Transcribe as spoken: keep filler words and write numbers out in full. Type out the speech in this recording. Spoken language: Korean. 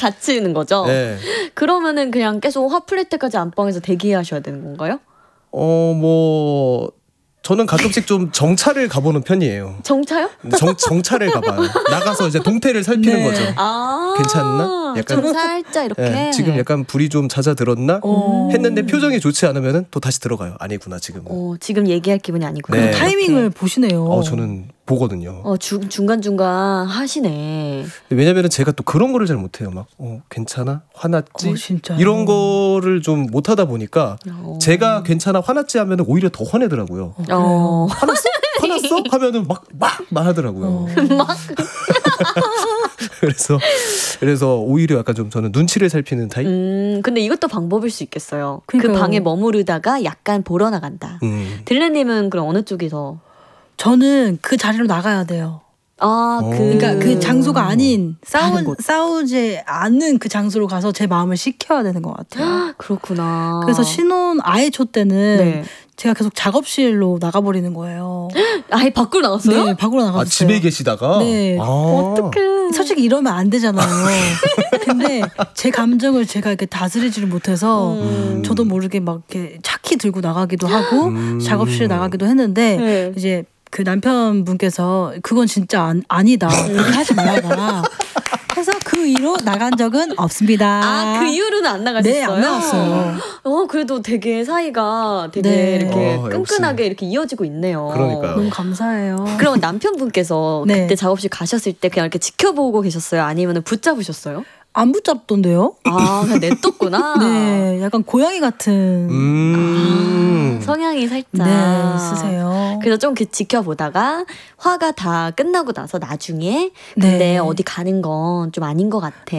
갇히는 거죠? 네. 그러면은 그냥 계속 화 풀릴 때까지 안방에서 대기하셔야 되는 건가요? 어, 뭐 저는 가끔씩 좀 정차를 가보는 편이에요. 정차요? 정, 정차를 가봐요. 나가서 이제 동태를 살피는 네. 거죠. 아, 괜찮나? 약간 좀 살짝 이렇게. 네, 지금 약간 불이 좀 잦아들었나? 오. 했는데 표정이 좋지 않으면 또 다시 들어가요. 아니구나 지금은. 어, 지금 얘기할 기분이 아니구나. 네. 타이밍을 보시네요. 어, 저는 보거든요. 어, 주, 중간중간 하시네. 왜냐면은 제가 또 그런 거를 잘 못해요. 막, 어, 괜찮아? 화났지? 어, 진짜요? 이런 거를 좀 못하다 보니까 어. 제가 괜찮아? 화났지? 하면은 오히려 더 화내더라고요. 어. 화났어? 화났어? 하면은 막, 막 말하더라고요. 어. 막. 그래서, 그래서 오히려 약간 좀 저는 눈치를 살피는 타입? 음, 근데 이것도 방법일 수 있겠어요. 그러니까요. 그 방에 머무르다가 약간 보러 나간다. 음. 딜레님은 그럼 어느 쪽이 더? 저는 그 자리로 나가야 돼요. 아, 오. 그. 그러니까 그 장소가 아닌 다른 싸우, 곳. 싸우지 않는 그 장소로 가서 제 마음을 식혀야 되는 것 같아요. 그렇구나. 그래서 신혼 아예 초 때는 네. 제가 계속 작업실로 나가버리는 거예요. 아예 밖으로 나갔어요? 네, 밖으로 나갔어요. 아, 집에 계시다가? 네. 아. 어떡해. 솔직히 이러면 안 되잖아요. 근데 제 감정을 제가 이렇게 다스리지를 못해서 음. 저도 모르게 막 이렇게 차키 들고 나가기도 하고 음. 작업실 나가기도 했는데 네. 이제 그 남편분께서 그건 진짜 안, 아니다. 이렇게 하지 말아라. 해서 그 이후로 나간 적은 없습니다. 아, 그 이후로는 안 나가셨어요? 네, 안 나왔어요. 어, 그래도 되게 사이가 되게 네. 이렇게 어, 끈끈하게 역시. 이렇게 이어지고 있네요. 그러니까요. 너무 감사해요. 그럼 남편분께서 네. 그때 작업실 가셨을 때 그냥 이렇게 지켜보고 계셨어요? 아니면 붙잡으셨어요? 안 붙잡던데요? 아, 그냥 냅뒀구나. 네, 약간 고양이 같은 음. 아, 성향이 살짝. 네, 쓰세요. 그래서 좀 그 지켜보다가 화가 다 끝나고 나서 나중에 근데 네. 어디 가는 건 좀 아닌 것 같아.